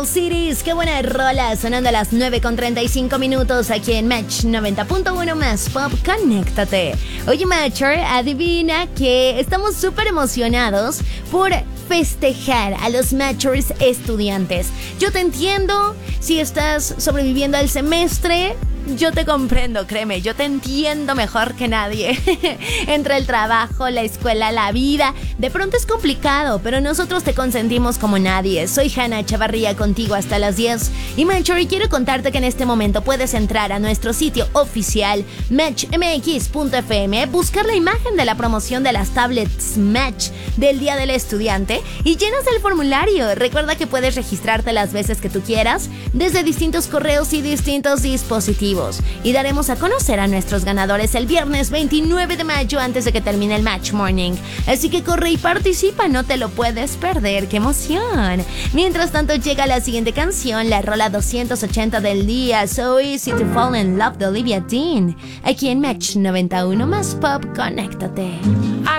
Cities, qué buena rola, sonando a las 9:35 aquí en Match 90.1 más Pop, conéctate. Oye, Matcher, adivina que estamos súper emocionados por festejar a los Matchers estudiantes. Yo te entiendo, si estás sobreviviendo al semestre, yo te comprendo, créeme, yo te entiendo mejor que nadie. Entre el trabajo, la escuela, la vida, de pronto es complicado, pero nosotros te consentimos como nadie. Soy Hannah Chavarría, contigo hasta las 10. Y Matcher, quiero contarte que en este momento puedes entrar a nuestro sitio oficial matchmx.fm, buscar la imagen de la promoción de las tablets Match del Día del Estudiante y llenas el formulario. Recuerda que puedes registrarte las veces que tú quieras, desde distintos correos y distintos dispositivos. Y daremos a conocer a nuestros ganadores el viernes 29 de mayo antes de que termine el Match Morning. Así que corre y participa, no te lo puedes perder. ¡Qué emoción! Mientras tanto llega la siguiente canción, la rola 280 del día, So Easy to Fall in Love de Olivia Dean, aquí en Match 91 más Pop, conéctate. I